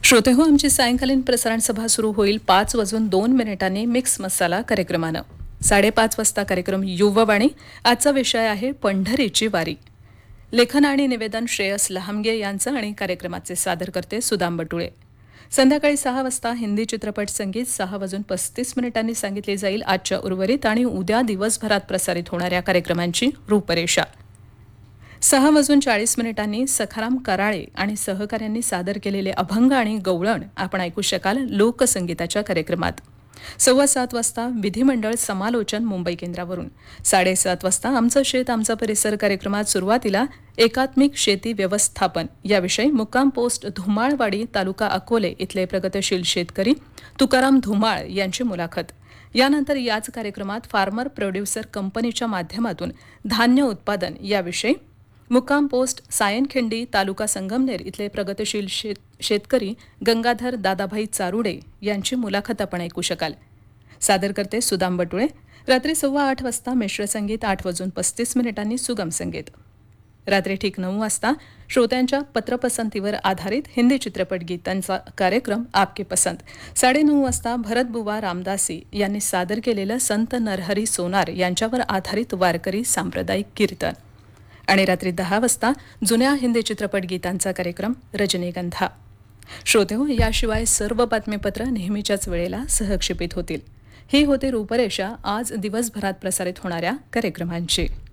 श्रोतेहो, आमची सायंकालीन प्रसारण सभा सुरू होईल 5:02 मिक्स मसाला कार्यक्रमानं. 5:30 वाजता कार्यक्रम युववाणी. आजचा विषय आहे पंढरीची वारी. लेखन आणि निवेदन श्रेयस लहामगे यांचं आणि कार्यक्रमाचे सादरकर्ते सुदाम बटुळे. संध्याकाळी 6 वाजता हिंदी चित्रपट संगीत 6:35 सांगितली जाईल आजच्या उर्वरित आणि उद्या दिवसभरात प्रसारित होणाऱ्या कार्यक्रमांची रूपरेषा. 6:40 सखाराम कराळे आणि सहकाऱ्यांनी सादर केलेले अभंग आणि गवळण आपण ऐकू शकाल लोकसंगीताच्या कार्यक्रमात. 7:15 वाजता विधिमंडळ समालोचन मुंबई केंद्रावरून. 7:30 वाजता आमचं शेत आमचा परिसर कार्यक्रमात सुरुवातीला एकात्मिक शेती व्यवस्थापन याविषयी मुक्काम पोस्ट धुमाळवाडी तालुका अकोले इथले प्रगतशील शेतकरी तुकाराम धुमाळ यांची मुलाखत. यानंतर याच कार्यक्रमात फार्मर प्रोड्युसर कंपनीच्या माध्यमातून धान्य उत्पादन याविषयी मुक्काम पोस्ट सायनखिंडी तालुका संगमनेर इथले प्रगतशील शेतकरी गंगाधर दादाभाई चारुडे यांची मुलाखत आपण ऐकू शकाल. सादर करते सुदाम बटुळे. रात्री 8:15 वाजता मिश्र संगीत. 8:35 सुगम संगीत. रात्री ठीक 9 वाजता श्रोत्यांच्या पत्रपसंतीवर आधारित हिंदी चित्रपट गीतांचा कार्यक्रम आपके पसंत. 9:30 वाजता भरतबुवा रामदासी यांनी सादर केलेलं संत नरहरी सोनार यांच्यावर आधारित वारकरी सांप्रदायिक कीर्तन. आणि रात्री 10 वाजता जुन्या हिंदी चित्रपट गीतांचा कार्यक्रम रजनीगंधा. श्रोतेहो, याशिवाय सर्व बातमीपत्र नेहमीच्याच वेळेला सहक्षेपित होतील. ही होती रूपरेषा आज दिवसभरात प्रसारित होणाऱ्या कार्यक्रमांची.